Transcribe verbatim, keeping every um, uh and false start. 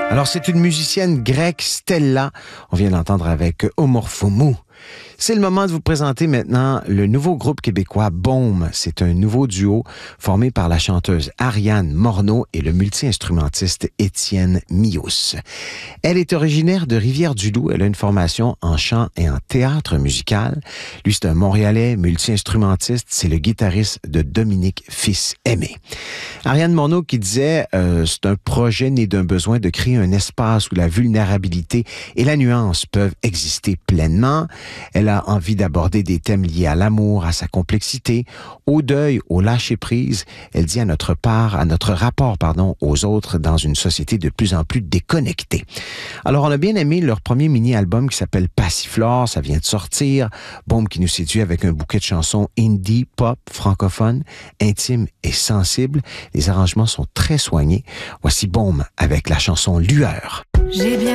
Alors, c'est une musicienne grecque, Stella. On vient d'entendre avec Omorphomou. C'est le moment de vous présenter maintenant le nouveau groupe québécois Baume. C'est un nouveau duo formé par la chanteuse Ariane Morneau et le multi-instrumentiste Étienne Mious. Elle est originaire de Rivière-du-Loup. Elle a une formation en chant et en théâtre musical. Lui, c'est un Montréalais multi-instrumentiste. C'est le guitariste de Dominique Fils-Aimé. Ariane Morneau qui disait euh, c'est un projet né d'un besoin de créer un espace où la vulnérabilité et la nuance peuvent exister pleinement. Elle a envie d'aborder des thèmes liés à l'amour, à sa complexité, au deuil, au lâcher-prise. Elle dit à notre part, à notre rapport, pardon, aux autres dans une société de plus en plus déconnectée. Alors, on a bien aimé leur premier mini-album qui s'appelle Passiflore. Ça vient de sortir. Baume qui nous séduit avec un bouquet de chansons indie, pop, francophone, intime et sensible. Les arrangements sont très soignés. Voici Baume avec la chanson Lueur. J'ai bien